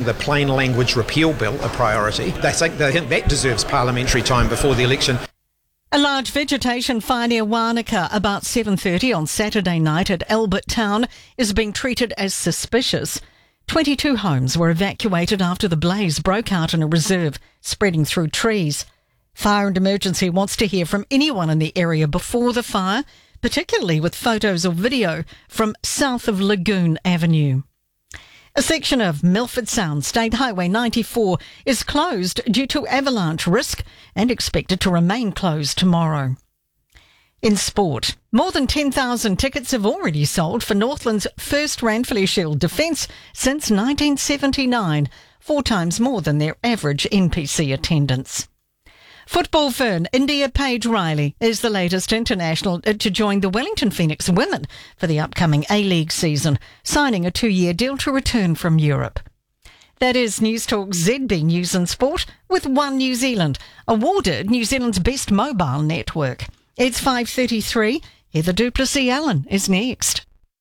the plain language repeal bill a priority. They think that deserves parliamentary time before the election. A large vegetation fire near Wānaka about 7:30 on Saturday night at Albert Town is being treated as suspicious. 22 homes were evacuated after the blaze broke out in a reserve, spreading through trees. Fire and Emergency wants to hear from anyone in the area before the fire, particularly with photos or video from south of Lagoon Avenue. A section of Milford Sound State Highway 94 is closed due to avalanche risk and expected to remain closed tomorrow. In sport, more than 10,000 tickets have already sold for Northland's first Ranfurly Shield defence since 1979, 4 times more than their average NPC attendance. Football fern India Paige Riley is the latest international to join the Wellington Phoenix women for the upcoming A-League season, signing a 2-year deal to return from Europe. That is News Talk ZB News and Sport with One New Zealand, awarded New Zealand's best mobile network. It's 5:33. Heather Duplessis-Allen is next.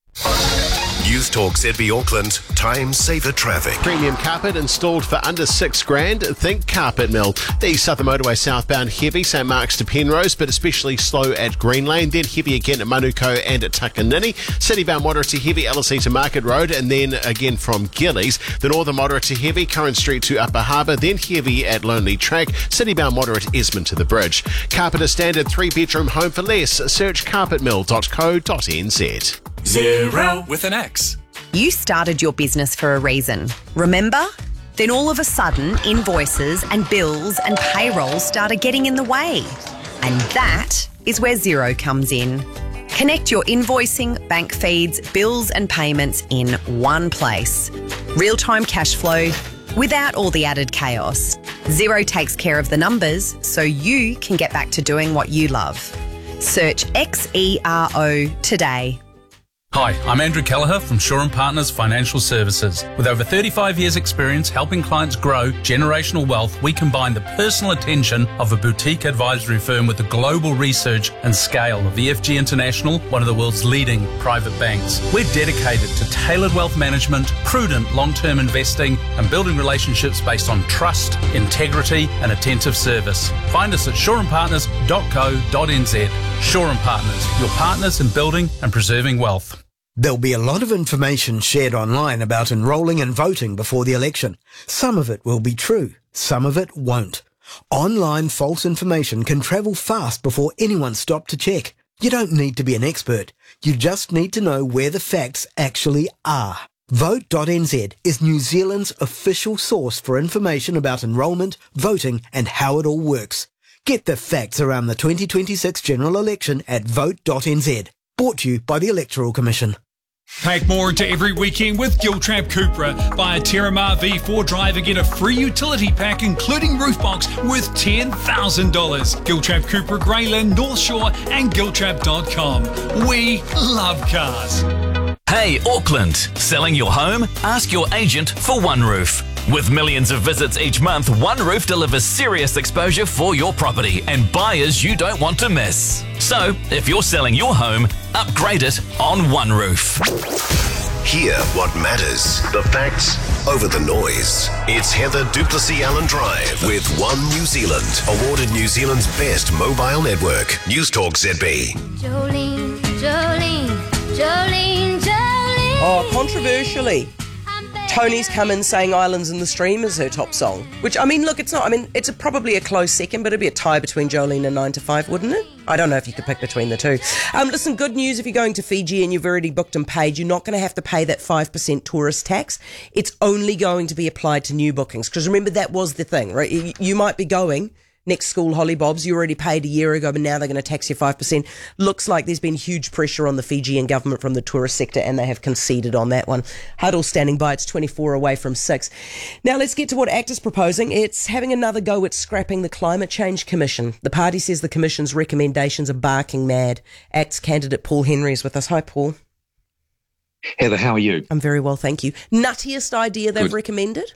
News Talk ZB Auckland, time saver traffic. Premium carpet installed for under $6,000. Think Carpet Mill. The Southern Motorway southbound heavy, St Mark's to Penrose, but especially slow at Green Lane. Then heavy again at Manukau and at Takanini. Citybound moderate to heavy, LSE to Market Road, and then again from Gillies. The northern moderate to heavy, Current Street to Upper Harbour. Then heavy at Lonely Track. Citybound moderate Esmond to the Bridge. Carpet a standard 3-bedroom home for less. Search carpetmill.co.nz. Zero with an X. You started your business for a reason, remember? Then all of a sudden, invoices and bills and payroll started getting in the way. And that is where Xero comes in. Connect your invoicing, bank feeds, bills and payments in one place. Real-time cash flow without all the added chaos. Xero takes care of the numbers so you can get back to doing what you love. Search XERO today. Hi, I'm Andrew Kelleher from Shaw & Partners Financial Services. With over 35 years' experience helping clients grow generational wealth, we combine the personal attention of a boutique advisory firm with the global research and scale of EFG International, one of the world's leading private banks. We're dedicated to tailored wealth management, prudent long-term investing, and building relationships based on trust, integrity, and attentive service. Find us at shawandpartners.co.nz. Shaw & Partners, your partners in building and preserving wealth. There'll be a lot of information shared online about enrolling and voting before the election. Some of it will be true, some of it won't. Online false information can travel fast before anyone stopped to check. You don't need to be an expert. You just need to know where the facts actually are. Vote.nz is New Zealand's official source for information about enrolment, voting and how it all works. Get the facts around the 2026 general election at vote.nz. Brought to you by the Electoral Commission. Pack more into every weekend with Giltrap Cupra. Buy a Terramar V4 drive and get a free utility pack including roof box worth $10,000. Giltrap Cupra, Greyland, North Shore and Giltrap.com. We love cars. Hey Auckland, selling your home? Ask your agent for One Roof. With millions of visits each month, One Roof delivers serious exposure for your property and buyers you don't want to miss. So, if you're selling your home, upgrade it on One Roof. Hear what matters. The facts over the noise. It's Heather Duplessis-Allen Drive with One New Zealand. Awarded New Zealand's best mobile network. News Talk ZB. Jolene, Jolene, Jolene, Jolene. Oh, controversially, Tony's come in saying Islands in the Stream is her top song. Which, I mean, look, it's not. I mean, it's probably a close second, but it'd be a tie between Jolene and 9 to 5, wouldn't it? I don't know if you could pick between the two. Listen, good news if you're going to Fiji and you've already booked and paid, you're not going to have to pay that 5% tourist tax. It's only going to be applied to new bookings. Because remember, that was the thing, right? You might be going next school hollybobs, you already paid a year ago, but now they're going to tax you 5%. Looks like there's been huge pressure on the Fijian government from the tourist sector, and they have conceded on that one. Huddle standing by, it's 24 away from 6. Now let's get to what ACT is proposing. It's having another go at scrapping the Climate Change Commission. The party says the Commission's recommendations are barking mad. ACT's candidate Paul Henry is with us. Hi, Paul. Heather, how are you? I'm very well, thank you. Nuttiest idea they've recommended?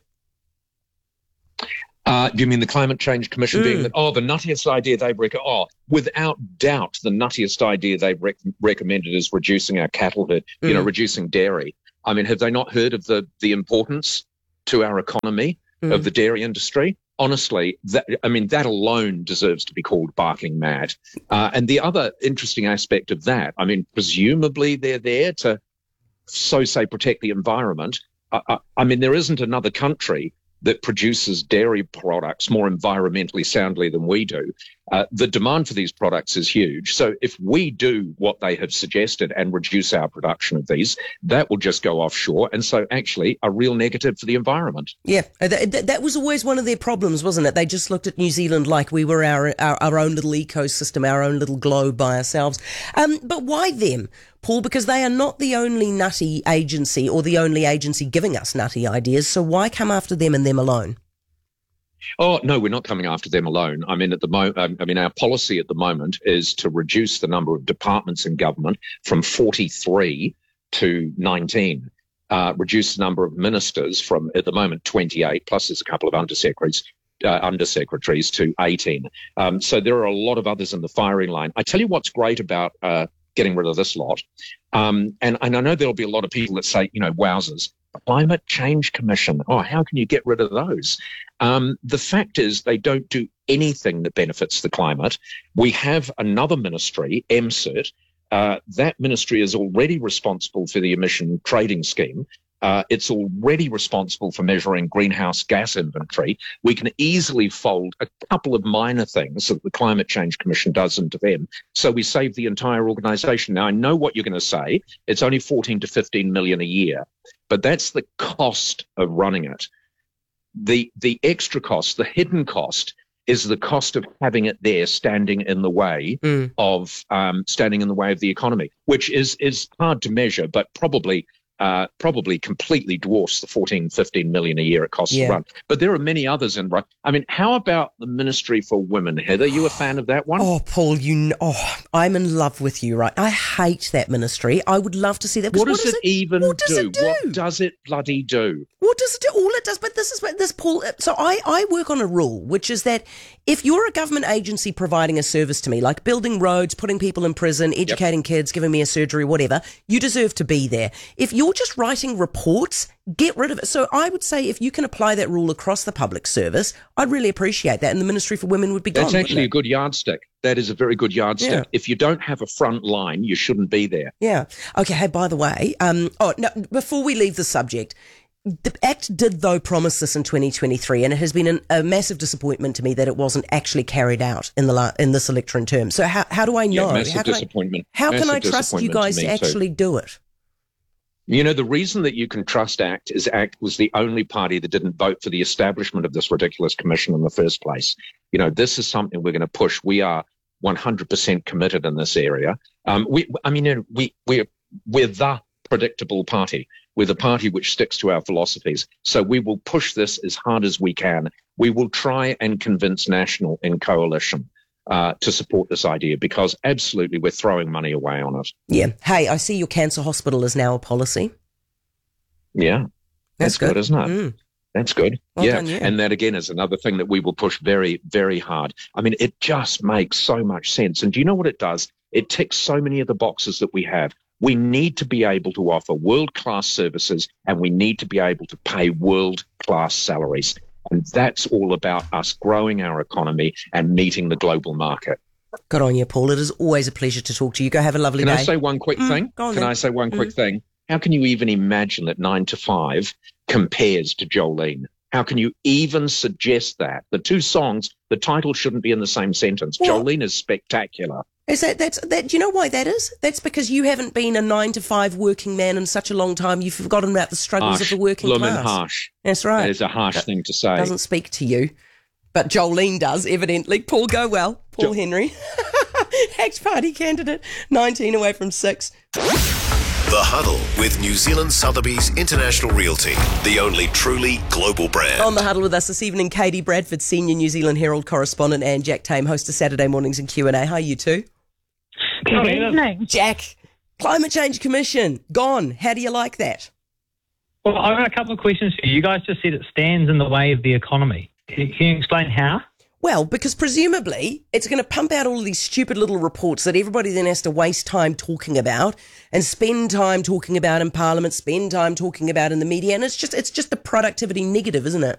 Do you mean the Climate Change Commission being that? Oh, the nuttiest idea they've recommended. Oh, without doubt, the nuttiest idea they've recommended is reducing our cattle herd. You know, reducing dairy. I mean, have they not heard of the importance to our economy of the dairy industry. Honestly, that alone deserves to be called barking mad. And the other interesting aspect of that, I mean, presumably they're there to, protect the environment. I mean, there isn't another country that produces dairy products more environmentally soundly than we do. The demand for these products is huge. So if we do what they have suggested and reduce our production of these, that will just go offshore. And so actually a real negative for the environment. Yeah, that was always one of their problems, wasn't it? They just looked at New Zealand like we were our own little ecosystem, our own little globe by ourselves. But why them, Paul? Because they are not the only nutty agency or the only agency giving us nutty ideas. So why come after them and them alone? Oh, no, we're not coming after them alone. I mean, our policy at the moment is to reduce the number of departments in government from 43 to 19, reduce the number of ministers from, at the moment, 28, plus there's a couple of undersecretaries to 18. So there are a lot of others in the firing line. I tell you what's great about getting rid of this lot, and I know there'll be a lot of people that say, wowzers, Climate Change Commission. Oh, how can you get rid of those? The fact is they don't do anything that benefits the climate. We have another ministry, MCIT. That ministry is already responsible for the emission trading scheme. It's already responsible for measuring greenhouse gas inventory. We can easily fold a couple of minor things that the Climate Change Commission does into them. So we save the entire organisation. Now, I know what you're going to say. It's only 14 to 15 million a year, but that's the cost of running it. The extra cost, the hidden cost, is the cost of having it there standing in the way of the economy, which is hard to measure, but probably completely dwarfs the 14, 15 million a year it costs to run. But there are many others in run. I mean, how about the Ministry for Women, Heather? You a fan of that one? Oh, Paul, I'm in love with you, right? I hate that ministry. I would love to see that. What does it even do? What does it bloody do? What does it do? All it does, but this, Paul. So I work on a rule, which is that if you're a government agency providing a service to me, like building roads, putting people in prison, educating kids, giving me a surgery, whatever, you deserve to be there. If you're just writing reports, get rid of it. So I would say if you can apply that rule across the public service, I'd really appreciate that. And the Ministry for Women would be gone. That's actually a good yardstick. That is a very good yardstick. Yeah. If you don't have a front line, you shouldn't be there. Yeah. Okay. Hey, by the way, before we leave the subject, the Act did, though, promise this in 2023, and it has been a massive disappointment to me that it wasn't actually carried out in this election term. So how do I know? Yeah, massive disappointment. How can I trust you guys to actually do it? The reason that you can trust ACT is ACT was the only party that didn't vote for the establishment of this ridiculous commission in the first place. This is something we're going to push. We are 100% committed in this area. We're the predictable party. We're the party which sticks to our philosophies. So we will push this as hard as we can. We will try and convince National in coalition to support this idea, because absolutely we're throwing money away on it. Yeah. Hey, I see your cancer hospital is now a policy. Yeah. That's good, isn't it? Mm. That's good. Well done, yeah. And that, again, is another thing that we will push very, very hard. I mean, it just makes so much sense. And do you know what it does? It ticks so many of the boxes that we have. We need to be able to offer world-class services, and we need to be able to pay world-class salaries. And that's all about us growing our economy and meeting the global market. Good on you, Paul. It is always a pleasure to talk to you. Go have a lovely day. Can I say one quick thing? Can I say one quick thing? How can you even imagine that 9 to 5 compares to Jolene? How can you even suggest that? The two songs, the title shouldn't be in the same sentence. Well, Jolene is spectacular. Is that do you know why that is? That's because you haven't been a 9 to 5 working man in such a long time. You've forgotten about the struggles of the working class. Harsh. That's right. That is a harsh thing to say. Doesn't speak to you. But Jolene does, evidently. Paul, go well. Paul Henry. ACT Party candidate, 19 away from 6. The Huddle with New Zealand Sotheby's International Realty, the only truly global brand. On The Huddle with us this evening, Katie Bradford, Senior New Zealand Herald correspondent, and Jack Tame, host of Saturday Mornings and Q&A. Hi, you two. Good evening. Jack, Climate Change Commission, gone. How do you like that? Well, I've got a couple of questions for you. You guys just said it stands in the way of the economy. Can you explain how? Well, because presumably it's going to pump out all of these stupid little reports that everybody then has to waste time talking about and spend time talking about in Parliament, spend time talking about in the media, and it's just a productivity negative, isn't it?